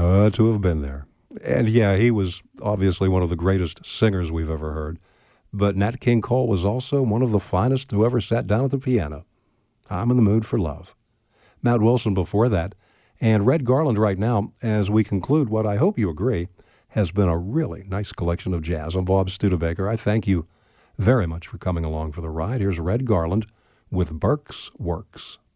To have been there. And yeah, he was obviously one of the greatest singers we've ever heard. But Nat King Cole was also one of the finest who ever sat down at the piano. I'm in the mood for love. Matt Wilson before that. And Red Garland right now, as we conclude what I hope you agree has been a really nice collection of jazz. I'm Bob Studebaker. I thank you very much for coming along for the ride. Here's Red Garland with Burke's Works.